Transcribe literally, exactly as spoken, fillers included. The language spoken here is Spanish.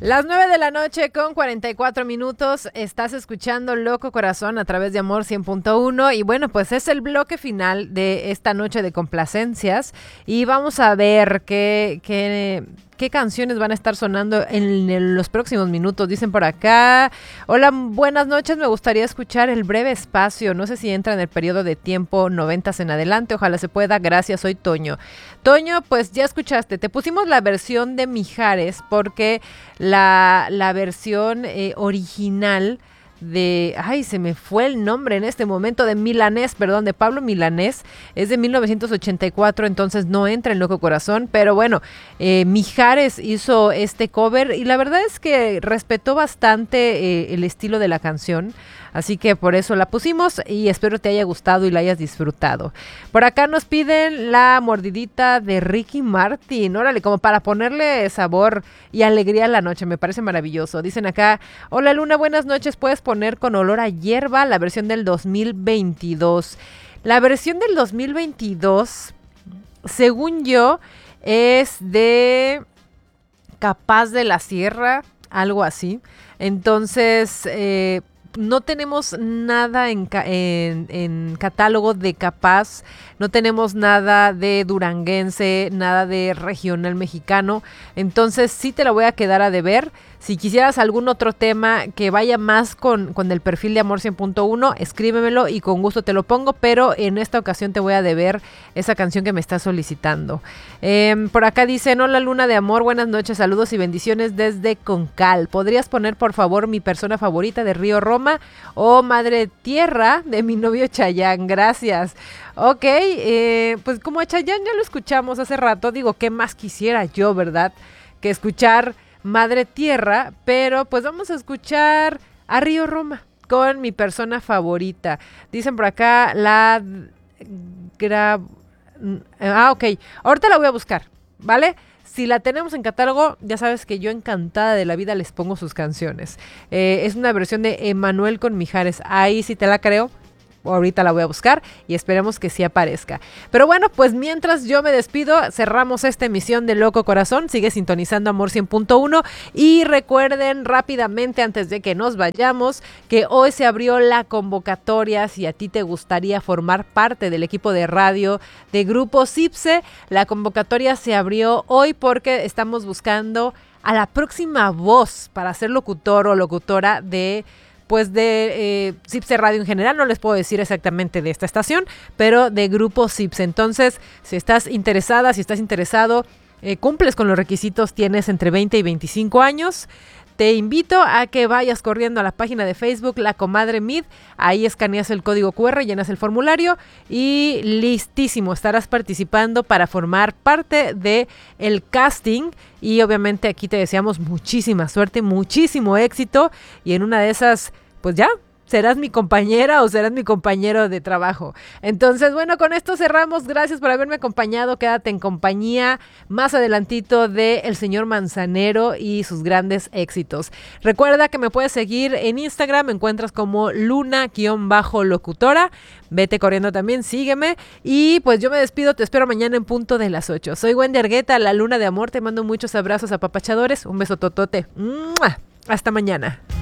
Las nueve de la noche con cuarenta y cuatro minutos, estás escuchando Loco Corazón a través de Amor cien punto uno y bueno, pues es el bloque final de esta noche de complacencias y vamos a ver qué, qué, qué canciones van a estar sonando en, en los próximos minutos. Dicen por acá, hola, buenas noches, me gustaría escuchar El Breve Espacio, no sé si entra en el periodo de tiempo noventas en adelante, ojalá se pueda, gracias, soy Toño. Toño, pues ya escuchaste, te pusimos la versión de Mijares porque la, la versión eh, original de, ay, se me fue el nombre en este momento, de Milanés, perdón, de Pablo Milanés, es de mil novecientos ochenta y cuatro, entonces no entra en Loco Corazón, pero bueno, eh, Mijares hizo este cover y la verdad es que respetó bastante eh, el estilo de la canción, así que por eso la pusimos y espero te haya gustado y la hayas disfrutado. Por acá nos piden la mordidita de Ricky Martin, órale, como para ponerle sabor y alegría a la noche, me parece maravilloso. Dicen acá, hola Luna, buenas noches, puedes poner Con Olor a Hierba, la versión del dos mil veintidós. La versión del dos mil veintidós, según yo, es de Capaz de la Sierra, algo así. Entonces, eh, no tenemos nada en, ca- en, en catálogo de Capaz, no tenemos nada de duranguense, nada de regional mexicano, entonces sí te la voy a quedar a deber. Si quisieras algún otro tema que vaya más con, con el perfil de Amor cien punto uno, escríbemelo y con gusto te lo pongo, pero en esta ocasión te voy a deber esa canción que me estás solicitando. Eh, por acá dicen, hola Luna de Amor, buenas noches, saludos y bendiciones desde Concal. ¿Podrías poner por favor Mi Persona Favorita de Río Roma o Madre Tierra de mi novio Chayán? Gracias. Ok, eh, pues como a Chayán ya lo escuchamos hace rato, digo, ¿qué más quisiera yo, verdad? Que escuchar Madre Tierra, pero pues vamos a escuchar a Río Roma con Mi Persona Favorita. Dicen por acá la gra... Ah, ok, ahorita la voy a buscar, ¿vale? Si la tenemos en catálogo, ya sabes que yo encantada de la vida les pongo sus canciones. Eh, es una versión de Emanuel con Mijares, ahí sí te la creo. Ahorita la voy a buscar y esperemos que sí aparezca. Pero bueno, pues mientras yo me despido, cerramos esta emisión de Loco Corazón. Sigue sintonizando Amor cien punto uno y recuerden rápidamente antes de que nos vayamos que hoy se abrió la convocatoria. Si a ti te gustaría formar parte del equipo de radio de Grupo Cipse, la convocatoria se abrió hoy porque estamos buscando a la próxima voz para ser locutor o locutora de... pues de eh, Cipse Radio en general, no les puedo decir exactamente de esta estación, pero de Grupo Cipse. Entonces, si estás interesada, si estás interesado, eh, cumples con los requisitos, tienes entre veinte y veinticinco años, te invito a que vayas corriendo a la página de Facebook La Comadre Mid, ahí escaneas el código cu erre, llenas el formulario y listísimo, estarás participando para formar parte de el casting y obviamente aquí te deseamos muchísima suerte, muchísimo éxito y en una de esas, pues ya, serás mi compañera o serás mi compañero de trabajo. Entonces, bueno, con esto cerramos. Gracias por haberme acompañado. Quédate en compañía más adelantito de El Señor Manzanero y sus grandes éxitos. Recuerda que me puedes seguir en Instagram. Me encuentras como Luna-locutora. Vete corriendo también, sígueme. Y pues yo me despido. Te espero mañana en punto de las ocho. Soy Wendy Argueta, la Luna de Amor. Te mando muchos abrazos apapachadores. Un beso totote. ¡Mua! Hasta mañana.